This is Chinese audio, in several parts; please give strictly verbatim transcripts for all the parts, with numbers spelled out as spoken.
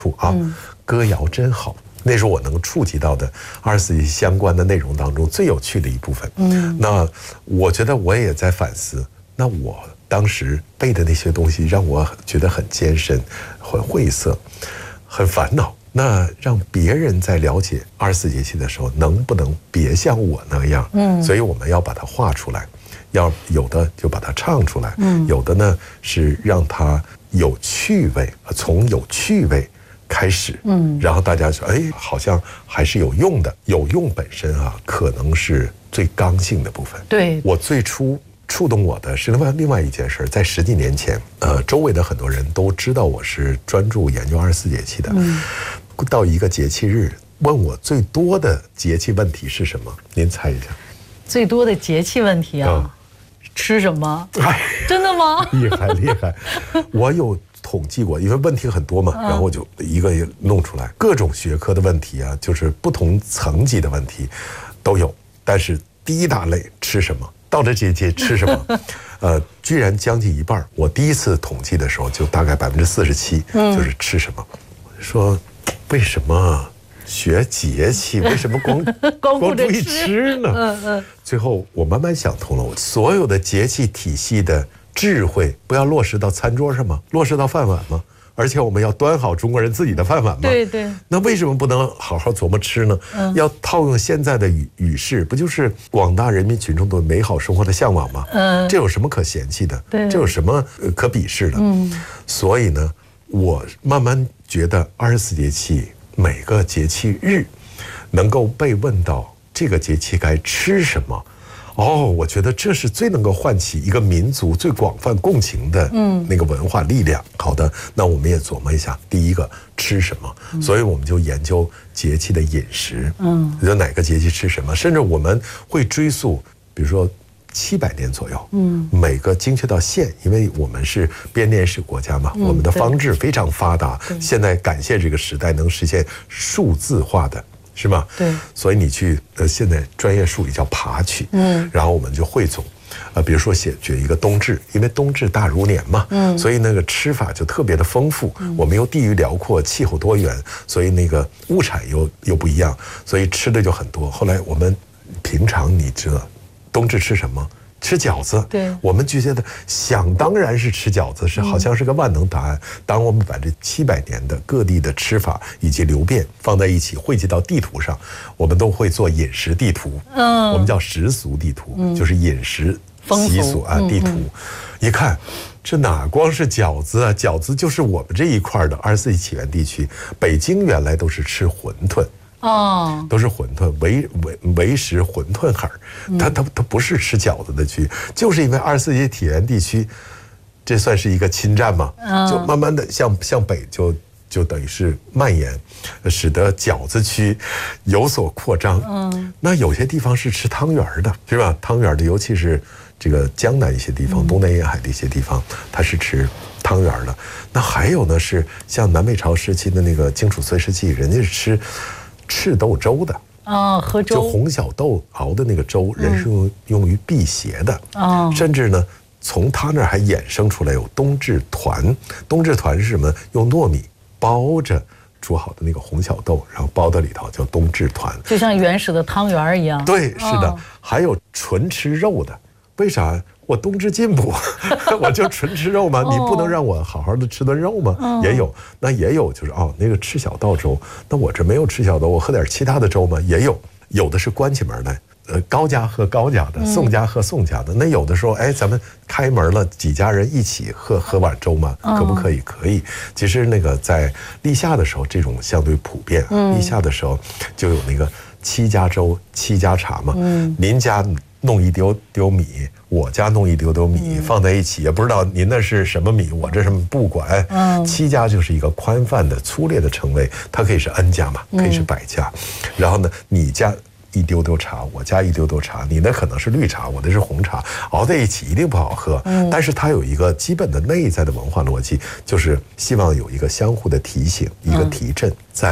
处啊，嗯、歌谣真好。那是我能触及到的二十四节气相关的内容当中最有趣的一部分。嗯，那我觉得我也在反思，那我当时背的那些东西让我觉得很艰深、很晦涩、很烦恼。那让别人在了解二十四节气的时候，能不能别像我那样？嗯，所以我们要把它画出来，要有的就把它唱出来，嗯，有的呢是让它有趣味，从有趣味开始，嗯，然后大家说，哎，好像还是有用的。有用本身啊，可能是最刚性的部分。对，我最初触动我的是另外另外一件事，在十几年前，呃，周围的很多人都知道我是专注研究二十四节气的。嗯，到一个节气日，问我最多的节气问题是什么？您猜一下。最多的节气问题啊，嗯、吃什么？哎，真的吗？厉害厉害，我有统计过，因为问题很多嘛，然后我就一个一个弄出来，各种学科的问题啊，就是不同层级的问题都有。但是第一大类吃什么，到这节气吃什么，呃，居然将近一半。我第一次统计的时候，就大概百分之四十七，就是吃什么。说为什么学节气，为什么光光光注意吃呢？嗯嗯。最后我慢慢想通了，我所有的节气体系的智慧不要落实到餐桌上吗？落实到饭碗吗？而且我们要端好中国人自己的饭碗吗？对对。那为什么不能好好琢磨吃呢？嗯、要套用现在的语语式，不就是广大人民群众对美好生活的向往吗？嗯。这有什么可嫌弃的？对。这有什么可鄙视的？嗯。所以呢，我慢慢觉得二十四节气每个节气日，能够被问到这个节气该吃什么。哦，我觉得这是最能够唤起一个民族最广泛共情的那个文化力量。嗯、好的，那我们也琢磨一下，第一个吃什么，嗯、所以我们就研究节气的饮食，嗯，就哪个节气吃什么，甚至我们会追溯，比如说七百年左右，嗯，每个精确到县，因为我们是编年史国家嘛，嗯、我们的方志非常发达，现在感谢这个时代能实现数字化的。是吗？对，所以你去呃，现在专业术语叫爬取，嗯，然后我们就汇总，呃，比如说写举一个冬至，因为冬至大如年嘛，嗯，所以那个吃法就特别的丰富。嗯、我们又地域辽阔，气候多元，所以那个物产又又不一样，所以吃的就很多。后来我们平常你知道，冬至吃什么？吃饺子，对，我们就觉得想当然是吃饺子，是好像是个万能答案。嗯、当我们把这七百年的各地的吃法以及流变放在一起，汇集到地图上，我们都会做饮食地图。嗯，我们叫食俗地图，嗯、就是饮食习俗啊地图。嗯嗯、一看，这哪光是饺子啊？饺子就是我们这一块的二十四节气起源地区，北京原来都是吃馄饨。哦，都是馄饨，为为为食馄饨耳，它它它不是吃饺子的区，就是因为二十四节气起源地区，这算是一个侵占嘛，就慢慢的向向北就就等于是蔓延，使得饺子区有所扩张。嗯，那有些地方是吃汤圆的，是吧？汤圆的，尤其是这个江南一些地方、嗯、东南沿海的一些地方，它是吃汤圆的。那还有呢，是像南北朝时期的那个荆楚岁时期，人家是吃赤豆粥的啊、哦，喝粥就红小豆熬的那个粥，人是用、嗯、用于辟邪的哦。甚至呢，从他那儿还衍生出来有冬至团。冬至团是什么？用糯米包着煮好的那个红小豆，然后包到里头叫冬至团，就像原始的汤圆一样。对，是的。哦、还有纯吃肉的，为啥？我冬至进补，我就纯吃肉吗？哦、你不能让我好好的吃顿肉吗？嗯、也有，那也有就是哦，那个吃小豆粥，那我这没有吃小豆，我喝点其他的粥吗？也有，有的是关起门来，呃，高家喝高家的，宋家喝宋家的。嗯、那有的时候，哎，咱们开门了，几家人一起喝喝碗粥吗？嗯、可不可以？可以。其实那个在立夏的时候，这种相对普遍。嗯、立夏的时候就有那个七家粥、七家茶嘛。嗯、您家弄一丢丢米，我家弄一丢丢米，嗯、放在一起，也不知道您那是什么米，我这是不管。嗯、七家就是一个宽泛的、粗略的称谓，它可以是 N 家嘛，可以是百家。嗯、然后呢，你家一丢丢茶，我家一丢丢茶，你那可能是绿茶，我的是红茶，熬在一起一定不好喝。嗯、但是它有一个基本的内在的文化逻辑，就是希望有一个相互的提醒，一个提振。嗯、在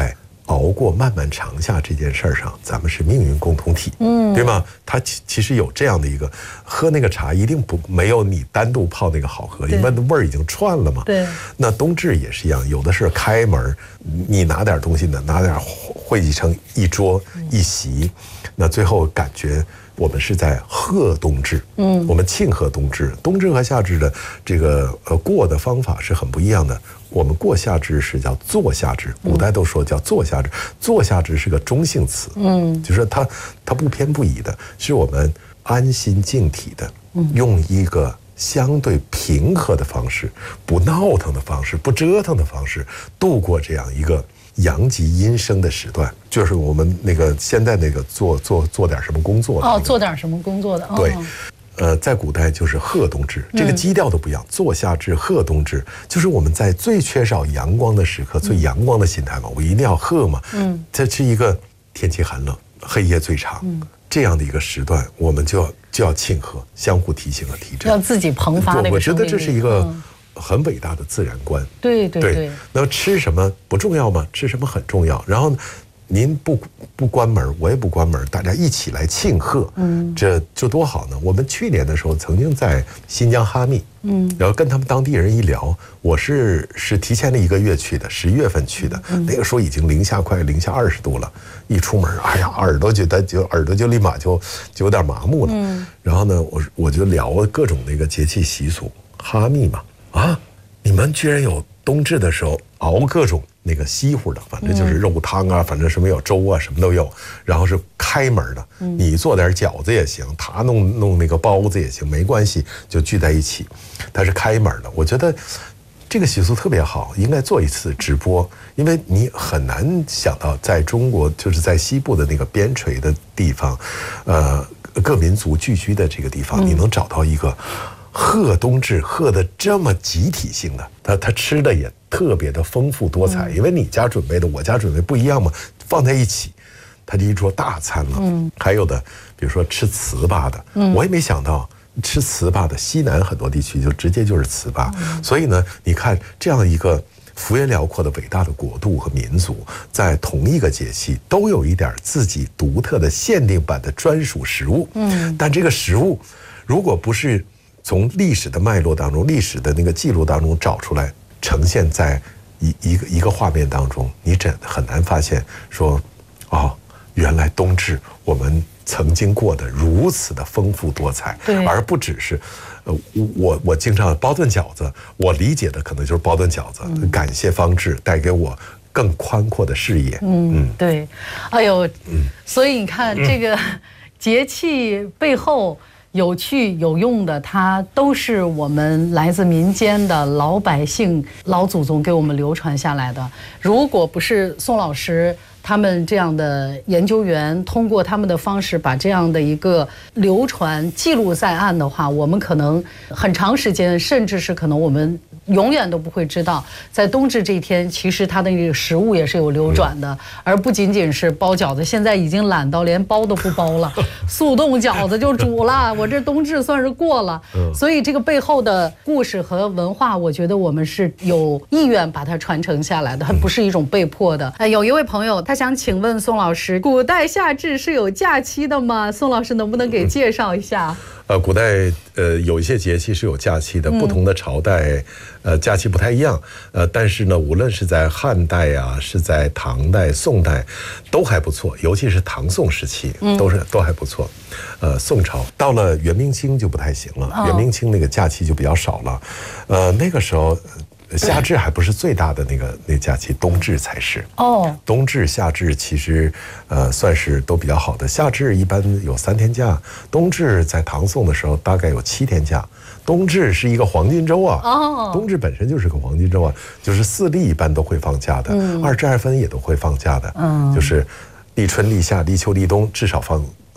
熬过漫漫长夏这件事儿上，咱们是命运共同体，嗯，对吗？它其其实有这样的一个，喝那个茶一定不没有你单独泡那个好喝，因为味儿已经串了嘛。 对。 那冬至也是一样，有的是开门，你拿点东西呢，拿点汇集成一桌一席，那最后感觉我们是在贺冬至，嗯，我们庆贺冬至。冬至和夏至的这个呃过的方法是很不一样的。我们过夏至是叫坐夏至，古代都说叫坐夏至，坐夏至是个中性词，嗯，就是它它不偏不倚的，是我们安心静体的，用一个相对平和的方式，不闹腾的方式，不折腾的方式，度过这样一个阳极阴生的时段，就是我们那个现在那个做做做点什么工作的、那个、 哦，做点什么工作的，哦、 对。呃，在古代就是贺冬至，这个基调都不一样。坐夏至、贺冬至，就是我们在最缺少阳光的时刻、最阳光的心态嘛，我一定要贺嘛。嗯，这是一个天气寒冷、黑夜最长、嗯、这样的一个时段，我们就要就要庆贺，相互提醒和提振， 要自己膨发那个生命力。 我觉得这是一个很伟大的自然观。 对对 对, 对。 那吃什么不重要吗？吃什么很重要。然后您不不关门，我也不关门，大家一起来庆贺，嗯，这这多好呢！我们去年的时候曾经在新疆哈密，嗯，然后跟他们当地人一聊，我是是提前了一个月去的，十一月份去的，嗯、那个时候已经零下快零下二十度了，一出门，哎呀，耳朵觉得就耳朵就立马就就有点麻木了，嗯，然后呢，我我就聊各种那个节气习俗，哈密嘛，啊，你们居然有冬至的时候熬各种那个稀乎的，反正就是肉汤啊，反正什么有粥啊，什么都有。然后是开门的，你做点饺子也行，他弄弄那个包子也行，没关系，就聚在一起。它是开门的，我觉得这个习俗特别好，应该做一次直播，因为你很难想到在中国，就是在西部的那个边陲的地方，呃，各民族聚居的这个地方，你能找到一个贺冬至贺的这么集体性的，他他吃的也特别的丰富多彩，因为你家准备的我家准备不一样嘛，放在一起，它是一桌大餐了。嗯，还有的比如说吃糍粑的，嗯，我也没想到吃糍粑的，西南很多地区就直接就是糍粑，嗯，所以呢，你看这样一个幅员辽阔的伟大的国度和民族，在同一个节气都有一点自己独特的限定版的专属食物。嗯，但这个食物如果不是从历史的脉络当中、历史的那个记录当中找出来，呈现在一一个一个画面当中，你真很难发现说，哦，原来冬至我们曾经过得如此的丰富多彩，而不只是，呃，我我经常包顿饺子，我理解的可能就是包顿饺子，嗯、感谢方志带给我更宽阔的视野。 嗯，嗯对，哎呦，嗯、所以你看这个节气背后有趣有用的，它都是我们来自民间的老百姓、老祖宗给我们流传下来的。如果不是宋老师他们这样的研究员通过他们的方式把这样的一个流传记录在案的话，我们可能很长时间，甚至是可能我们永远都不会知道，在冬至这一天，其实它的那个食物也是有流转的，而不仅仅是包饺子。现在已经懒到连包都不包了，速冻饺子就煮了，我这冬至算是过了。所以这个背后的故事和文化，我觉得我们是有意愿把它传承下来的，它不是一种被迫的。呃，有一位朋友他想请问宋老师，古代夏至是有假期的吗？宋老师能不能给介绍一下？ 呃，古代呃有一些节气是有假期的，不同的朝代，呃假期不太一样，呃但是呢，无论是在汉代啊，是在唐代、宋代，都还不错，尤其是唐宋时期，都是都还不错。呃，宋朝到了元明清就不太行了，哦、元明清那个假期就比较少了，呃那个时候。夏至还不是最大的那个那假期，冬至才是。哦，冬至、夏至其实呃算是都比较好的。夏至一般有三天假，冬至在唐宋的时候大概有七天假。冬至是一个黄金周啊，哦，冬至本身就是个黄金周啊，就是四立一般都会放假的，嗯、二至二分也都会放假的，嗯，就是立春、立夏、立秋、立冬，至少放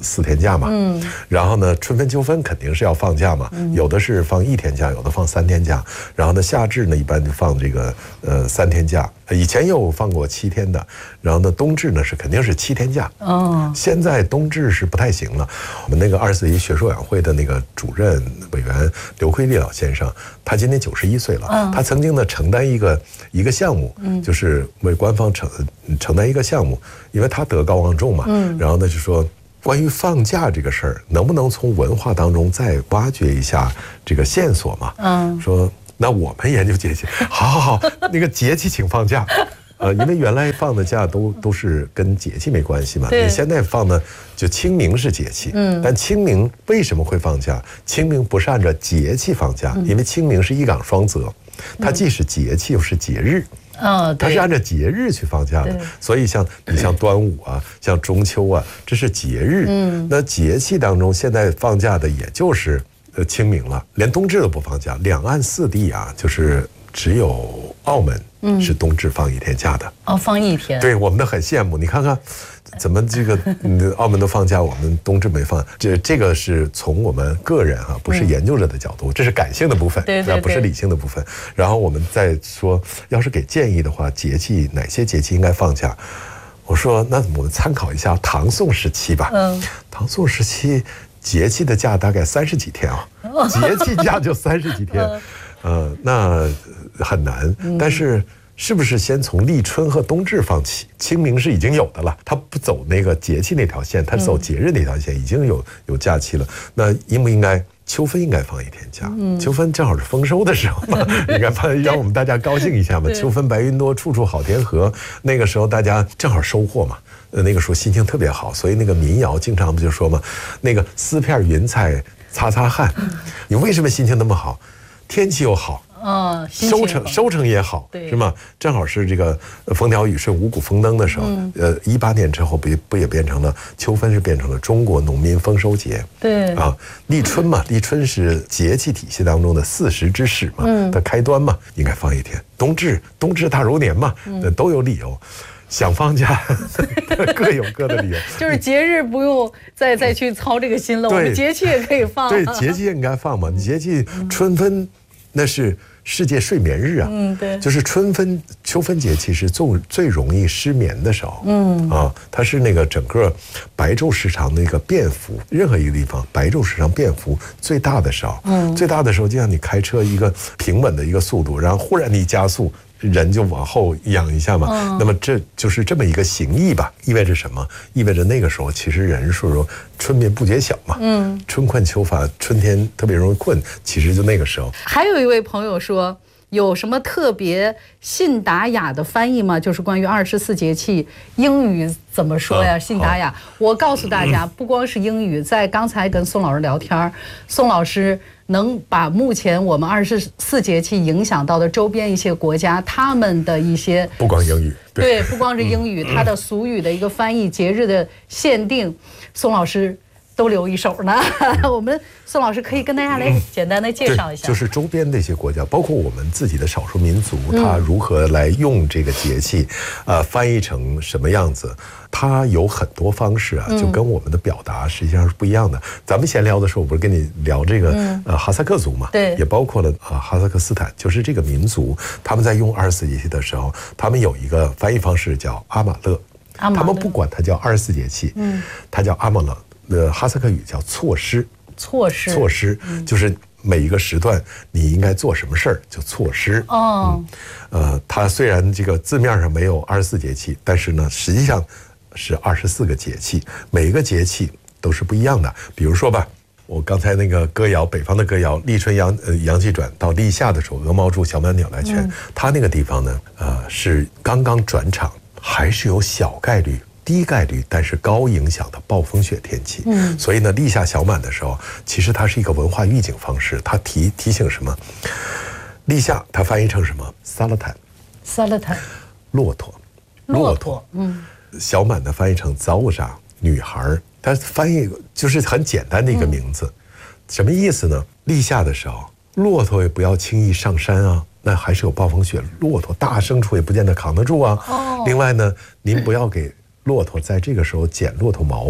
四天假嘛，嗯，然后呢，春分秋分肯定是要放假嘛，嗯、有的是放一天假，有的放三天假，然后呢，夏至呢一般就放这个呃三天假，以前有放过七天的，然后呢，冬至呢是肯定是七天假，哦，现在冬至是不太行了。我们那个二十四节气学术委员会的那个主任委员刘奎立老先生，他今年九十一岁了，嗯、他曾经呢承担一个一个项目，嗯、就是为官方承承担一个项目，因为他德高望重嘛，嗯、然后呢就说。关于放假这个事儿，能不能从文化当中再挖掘一下这个线索嘛？嗯，说那我们研究节气，好好好，那个节气请放假，呃，因为原来放的假都都是跟节气没关系嘛，你现在放的就清明是节气，嗯，但清明为什么会放假？清明不是按照节气放假，因为清明是一岗双泽，它既是节气又是节日。哦，它是按照节日去放假的，所以像你像端午啊，像中秋啊，这是节日。嗯，那节气当中现在放假的也就是呃清明了，连冬至都不放假。两岸四地啊，就是只有澳门是冬至放一天假的。 哦，放一天。 对，我们都很羡慕。你看看。怎么这个澳门都放假，我们冬至没放？这这个是从我们个人哈、啊，不是研究者的角度，这是感性的部分， 对对对， 不是理性的部分。然后我们再说，要是给建议的话，节气哪些节气应该放假？我说，那我们参考一下唐宋时期吧。嗯，唐宋时期节气的假大概三十几天啊，节气假就三十几天，呃，那很难，但是。是不是先从立春和冬至放起？清明是已经有的了，它不走那个节气那条线，它走节日那条线，已经有有假期了。那应不应该秋分应该放一天假？嗯、秋分正好是丰收的时候嘛，应该放让我们大家高兴一下嘛。秋分白云多，处处好田禾。那个时候大家正好收获嘛，呃，那个时候心情特别好，所以那个民谣经常不就说嘛，那个撕片云彩擦擦汗。你为什么心情那么好？天气又好。 哦， 收成收成也好，是吗？正好是这个风调雨顺、五谷丰登的时候。嗯、呃，一八年之后不不也变成了秋分，是变成了中国农民丰收节。 对啊，立春嘛，立春是节气体系当中的四时之始嘛，嗯、的开端嘛，应该放一天。冬至，冬至大如年嘛，嗯、都有理由。想放假，各有各的理由。 就是节日不用再再去操这个心了，我们节气也可以放。 对，节气应该放嘛，节气春分那是。世界睡眠日啊， 嗯，对， 就是春分、秋分节气是最最容易失眠的时候，嗯啊，它是那个整个白昼时长的一个变幅，任何一个地方白昼时长变幅最大的时候，嗯，最大的时候就像你开车一个平稳的一个速度，然后忽然你加速。人就往后仰一下嘛，嗯、那么这就是这么一个形意吧，意味着什么？意味着那个时候其实人是说春眠不觉晓嘛，嗯，春困秋乏，春天特别容易困，其实就那个时候。 还有一位朋友说，有什么特别信达雅的翻译吗？就是关于二十四节气，英语怎么说呀？信达雅，我告诉大家，不光是英语，在刚才跟宋老师聊天，宋老师。能把目前我们二十四节气影响到的周边一些国家，他们的一些不光英语， 对，对不光是英语，它的俗语的一个翻译、节日的限定，宋老师都留一手呢。我们宋老师可以跟大家来简单的介绍一下， 就是周边的一些国家，包括我们自己的少数民族，它如何来用这个节气，呃，翻译成什么样子。它有很多方式啊，就跟我们的表达实际上是不一样的。嗯、咱们闲聊的时候，我不是跟你聊这个、嗯、呃哈萨克族嘛？对，也包括了啊、呃、哈萨克斯坦，就是这个民族，他们在用二十四节气的时候，他们有一个翻译方式叫阿玛勒。阿玛勒，他们不管它叫二十四节气，嗯，它叫阿玛勒。呃，哈萨克语叫措施。 措施。 措施、嗯、就是每一个时段你应该做什么事儿，就措施。哦、嗯，呃，它虽然这个字面上没有二十四节气，但是呢，实际上。是二十四个节气，每个节气都是不一样的。比如说吧，我刚才那个歌谣，北方的歌谣，立春阳呃阳气转到立夏的时候，鹅毛住，小满鸟来泉。嗯、它那个地方呢，呃，是刚刚转场，还是有小概率、低概率，但是高影响的暴风雪天气。嗯，所以呢，立夏小满的时候，其实它是一个文化预警方式，它提提醒什么？立夏它翻译成什么？萨勒坦。 萨勒坦。 骆驼。 骆驼。嗯。 小满的翻译成早扎女孩，它翻译就是很简单的一个名字，嗯、什么意思呢？立夏的时候，骆驼也不要轻易上山啊，那还是有暴风雪，骆驼大牲畜也不见得扛得住啊。哦、另外呢，您不要给骆驼在这个时候剪骆驼毛，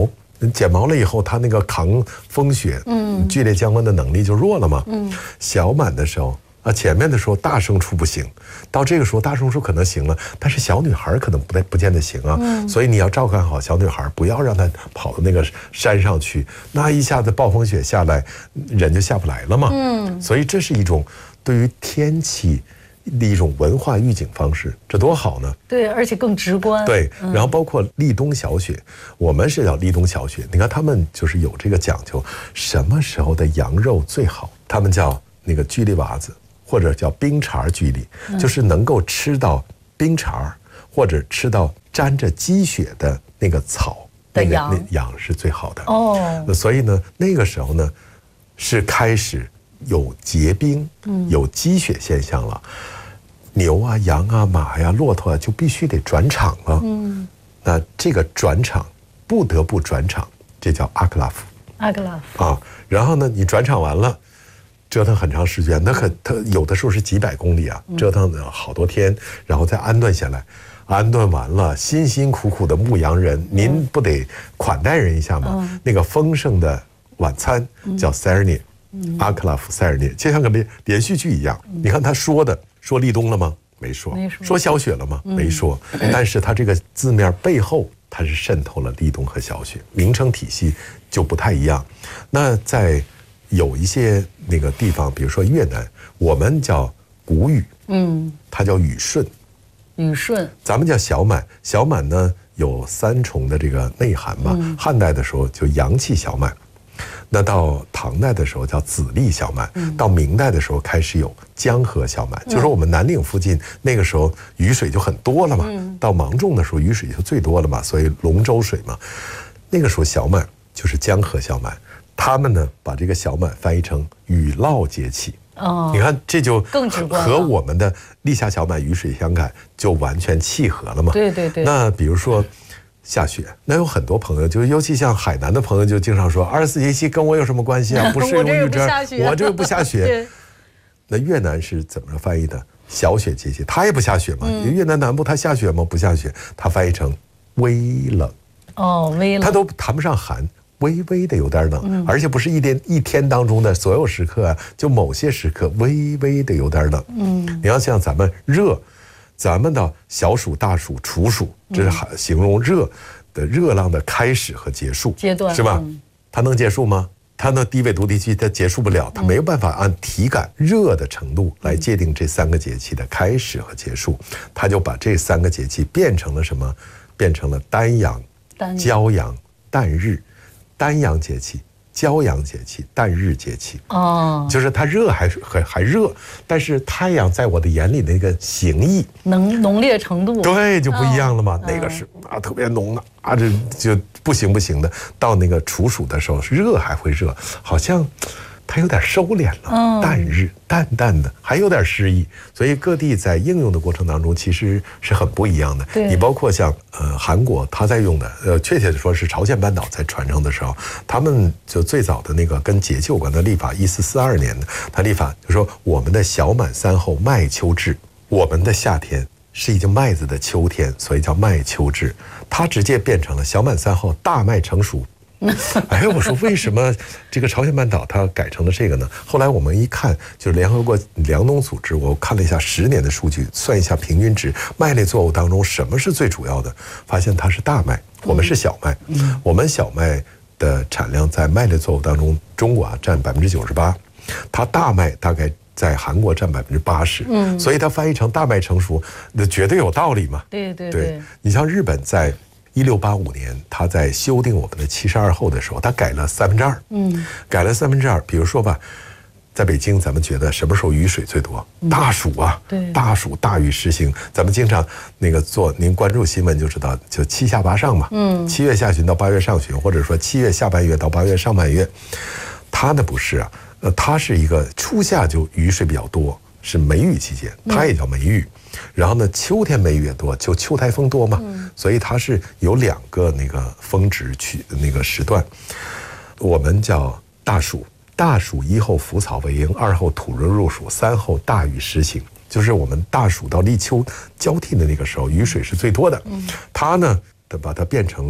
剪毛了以后，它那个扛风雪、嗯，剧烈降温的能力就弱了嘛。嗯，小满的时候啊，前面的时候大牲畜不行，到这个时候大牲畜可能行了，但是小女孩可能不太不见得行啊。嗯，所以你要照看好小女孩，不要让她跑到那个山上去，那一下子暴风雪下来，人就下不来了嘛。嗯，所以这是一种对于天气的一种文化预警方式，这多好呢！ 对，而且更直观。 对，然后包括立冬小雪，我们是叫立冬小雪。你看他们就是有这个讲究，什么时候的羊肉最好？他们叫那个居里娃子，或者叫冰碴居里，就是能够吃到冰碴，或者吃到沾着积雪的那个草的羊， 那个那羊是最好的哦。 所以呢，那个时候呢，是开始有结冰、有积雪现象了。牛啊、羊啊、马呀、骆驼啊，就必须得转场了。嗯，那这个转场不得不转场，这叫阿克拉夫。 阿克拉夫啊，然后呢，你转场完了，折腾很长时间，那可它有的时候是几百公里啊，折腾了好多天，然后再安顿下来。安顿完了，辛辛苦苦的牧羊人，您不得款待人一下吗？嗯、那个丰盛的晚餐叫塞尔涅，嗯、阿克拉夫塞尔涅，就像个连连续剧一样。嗯、你看他说的。说立冬了吗？没说。 没说。 说小雪了吗？嗯、没说。但是它这个字面背后，它是渗透了立冬和小雪，名称体系就不太一样。那在有一些那个地方，比如说越南，我们叫谷雨，嗯，它叫雨顺， 雨顺， 咱们叫小满。小满呢有三重的这个内涵嘛。嗯、汉代的时候就阳气小满。那到唐代的时候叫紫历小满，嗯、到明代的时候开始有江河小满，嗯、就是我们南岭附近那个时候雨水就很多了嘛，嗯、到芒种的时候雨水就最多了嘛，所以龙舟水嘛，那个时候小满就是江河小满，他们呢把这个小满翻译成雨涝节气。哦，你看这就更直观， 和我们的立夏小满雨水相赶就完全契合了嘛。 对对对。 那比如说。下雪，那有很多朋友，就尤其像海南的朋友，就经常说二十四节气跟我有什么关系啊？不适用于这儿，我这个不下雪。那越南是怎么翻译的？小雪节气，它也不下雪嘛。嗯、越南南部它下雪吗？不下雪，它翻译成微冷。 哦，微冷， 它都谈不上寒，微微的有点冷，嗯、而且不是一天一天当中的所有时刻啊，就某些时刻微微的有点冷。嗯，你要像咱们热。咱们的小暑、大暑、处暑，这是形容热的热浪的开始和结束阶段， 是吧？嗯、它能结束吗？它那低纬度地区它结束不了，它没有办法按体感热的程度来界定这三个节气的开始和结束，它就把这三个节气变成了什么？变成了单阳、骄阳、旦日，单阳节气。骄阳节气、旦日节气，哦，就是它热还还还热，但是太阳在我的眼里那个形意、 能浓烈程度， 对，就不一样了嘛。哦、那个是啊，特别浓的啊，这就不行不行的。到那个处暑的时候，热还会热，好像它有点收敛了。嗯、旦日淡淡的，还有点诗意。所以各地在应用的过程当中，其实是很不一样的。你包括像呃韩国，他在用的，呃，确切的说是朝鲜半岛在传承的时候，他们就最早的那个跟节气有关的历法，一四四二年的，他历法就说我们的小满三后麦秋至，我们的夏天是已经麦子的秋天，所以叫麦秋至。它直接变成了小满三后大麦成熟。哎，我说为什么这个朝鲜半岛它改成了这个呢？后来我们一看，就是联合国粮农组织，我看了一下十年的数据，算一下平均值，麦类作物当中什么是最主要的？发现它是大麦，我们是小麦。嗯、我们小麦的产量在麦类作物当中，中国啊占百分之九十八，它大麦大概在韩国占百分之八十。嗯，所以它翻译成大麦成熟，那绝对有道理嘛。 对对 对, 对， 你像日本在。一六八五年，他在修订我们的七十二候的时候，他改了三分之二。嗯，改了三分之二。比如说吧，在北京，咱们觉得什么时候雨水最多？嗯、大暑啊， 对， 大暑大雨时行。咱们经常那个做，您关注新闻就知道，就七下八上嘛。嗯，七月下旬到八月上旬，或者说七月下半月到八月上半月，它呢不是啊，呃，它是一个初夏就雨水比较多，是梅雨期间，它也叫梅雨。嗯然后呢，秋天梅雨也多，就秋台风多嘛，嗯、所以它是有两个那个峰值区那个时段。我们叫大暑，大暑一后腐草为营，二后土热入暑，三后大雨时行。就是我们大暑到立秋交替的那个时候，雨水是最多的。嗯、它呢，把它变成了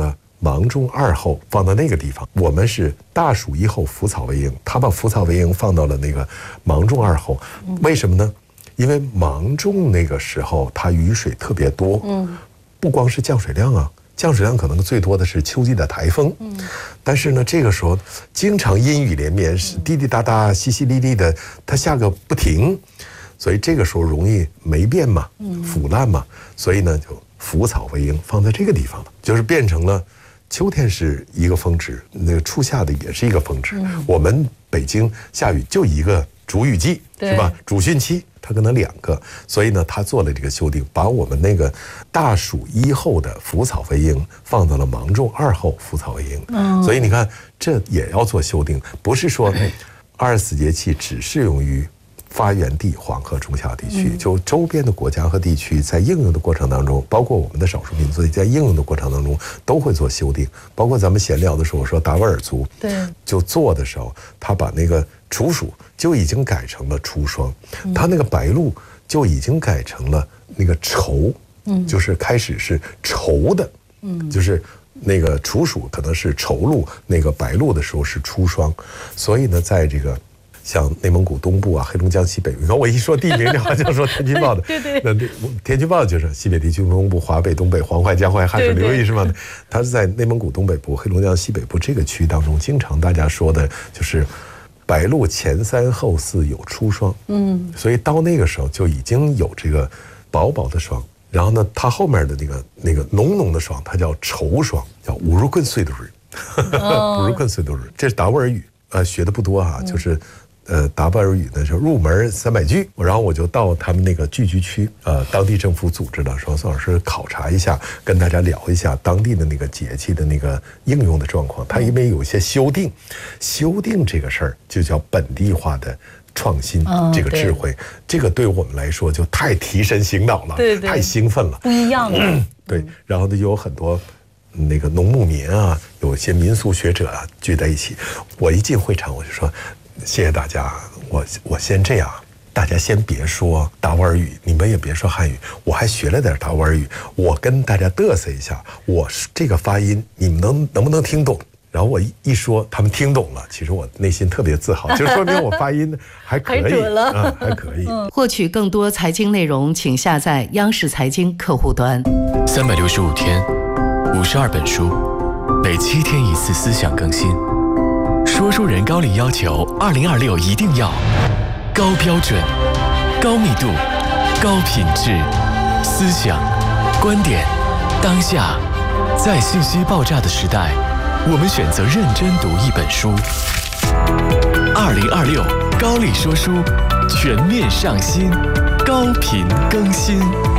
芒种二后放到那个地方，我们是大暑一后，腐草为营，他把腐草为营放到了那个芒种二后，为什么呢？因为芒种那个时候它雨水特别多，嗯，不光是降水量啊，降水量可能最多的是秋季的台风，嗯，但是呢，这个时候经常阴雨连绵，是滴滴答答、淅淅沥沥的，它下个不停，所以这个时候容易霉变嘛，腐烂嘛，所以呢就腐草为营放在这个地方了，就是变成了秋天是一个峰值，那个初夏的也是一个峰值。嗯、我们北京下雨就一个主雨季是吧？主汛期它可能两个，所以呢，他做了这个修订，把我们那个大暑一后的腐草为营放到了芒种二后腐草为营。嗯、所以你看，这也要做修订，不是说二十四节气只适用于发源地黄河中下地区，就周边的国家和地区在应用的过程当中，包括我们的少数民族在应用的过程当中都会做修订。包括咱们闲聊的时候说达斡尔族，对，就做的时候，他把那个处暑就已经改成了初霜，他那个白露就已经改成了那个稠，嗯，就是开始是稠的，嗯，就是那个处暑可能是稠露，那个白露的时候是初霜，所以呢，在这个像内蒙古东部啊、黑龙江西北部，你看我一说地名，就好像说天气预报的。对对。那天气预报就是西北地区、东部、华北、东北、黄淮、江淮、汉水流域是吗？它是在内蒙古东北部、黑龙江西北部这个区当中，经常大家说的就是白露前三后四有初霜。嗯。所以到那个时候就已经有这个薄薄的霜，然后呢，它后面的那个那个浓浓的霜，它叫稠霜，叫五如棍碎度日。五如棍碎度日，这是达斡尔语，呃，学的不多哈、啊，就是。呃，达斡尔语呢是入门三百句，然后我就到他们那个聚居区，呃，当地政府组织的，说宋老师考察一下，跟大家聊一下当地的那个节气的那个应用的状况。它因为有一些修订，修订这个事儿就叫本地化的创新，哦、这个智慧，这个对我们来说就太提神醒脑了，对对太兴奋了， 不一样的。嗯、 对，然后呢就有很多。那个农牧民啊，有些民俗学者啊聚在一起。我一进会场，我就说：“谢谢大家，我我先这样，大家先别说达斡尔语，你们也别说汉语，我还学了点达斡尔语，我跟大家嘚瑟一下，我这个发音你们能能不能听懂？”然后我一一说，他们听懂了，其实我内心特别自豪，就说明我发音还可以，还准了，啊，还可以。 嗯、获取更多财经内容，请下载央视财经客户端。 三百六十五天。五十二本书，每七天一次思想更新。说书人高力要求，二零二六一定要高标准、高密度、高品质，思想、观点，当下，在信息爆炸的时代，我们选择认真读一本书。二零二六高力说书全面上新，高频更新。